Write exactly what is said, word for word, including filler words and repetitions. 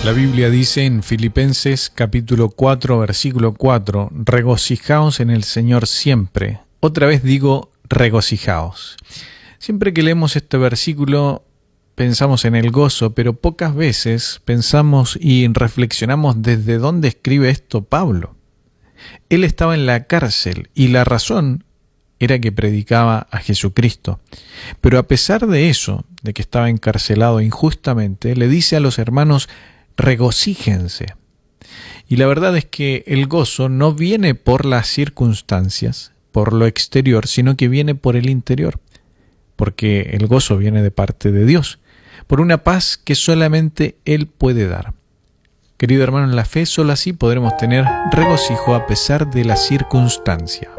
La Biblia dice en Filipenses capítulo cuatro, versículo cuatro, regocijaos en el Señor siempre. Otra vez digo, regocijaos. Siempre que leemos este versículo pensamos en el gozo, pero pocas veces pensamos y reflexionamos desde dónde escribe esto Pablo. Él estaba en la cárcel y la razón era que predicaba a Jesucristo. Pero a pesar de eso, de que estaba encarcelado injustamente, le dice a los hermanos, regocíjense. Y la verdad es que el gozo no viene por las circunstancias, por lo exterior, sino que viene por el interior, porque el gozo viene de parte de Dios, por una paz que solamente Él puede dar. Querido hermano en la fe, solo así podremos tener regocijo a pesar de la circunstancia.